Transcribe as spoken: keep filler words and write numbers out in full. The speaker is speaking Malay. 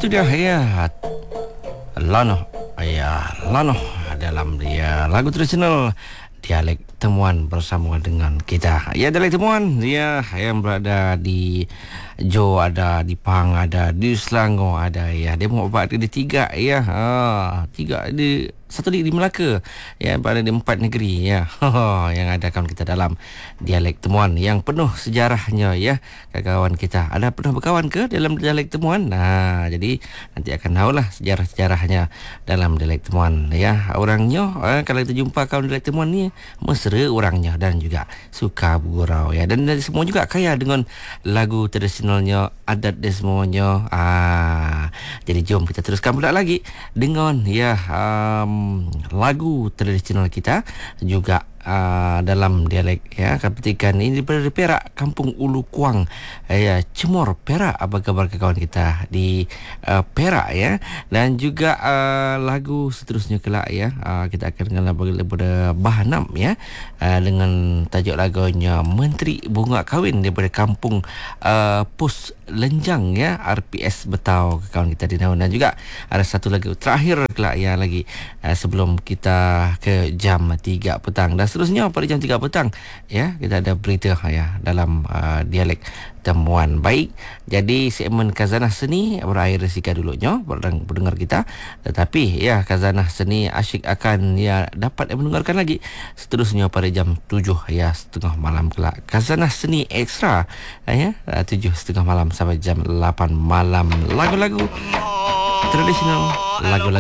Itu dia ya Lano ya Lano dalam dia lagu tradisional dialek temuan bersama dengan kita. Ya, dialek temuan ya yang berada di Jo, ada di Pahang, ada di Selangor, ada ya. Dia mau buat di tiga ya. Ha, tiga di satu di, di Melaka ya, berada di empat negeri ya. Yang ada kawan kita dalam dialek temuan yang penuh sejarahnya ya. Kawan kita ada pernah berkawan ke dalam dialek temuan? Nah, jadi nanti akan tahulah sejarah-sejarahnya dalam dialek temuan ya. Orangnya eh, kalau kita jumpa kawan dialek temuan ni mesra orangnya dan juga suka bergurau ya, dan dari semua juga kaya dengan lagu tradisionalnya, adat dan semuanya. Ah, jadi jom kita teruskan pula lagi dengan ya um, lagu tradisional kita juga Uh, dalam dialek ya. Kepetikan ini daripada Perak, Kampung Ulu Kuang ya, Cemor Perak. Apa khabar kawan kita di uh, Perak ya. Dan juga uh, lagu seterusnya kelak ya, uh, kita akan dengar lagu daripada Bahanam ya, uh, dengan tajuk lagunya Menteri Bunga Kahwin daripada Kampung uh, Pos Lenjang ya, R P S Betau kawan kita di Naun. Dan juga ada satu lagu terakhir kelak ya lagi uh, sebelum kita ke jam tiga petang. Dan seterusnya pada jam tiga petang ya, kita ada berita ya dalam uh, dialek temuan. Baik, jadi segmen Khazanah Seni berakhir resika dulunya pendengar kita, tetapi ya Khazanah Seni asyik akan ya dapat mendengarkan lagi seterusnya pada jam tujuh ya, setengah malam kelak. Khazanah Seni Ekstra ya, tujuh setengah malam sampai jam lapan malam, lagu-lagu tradisional, lagu-lagu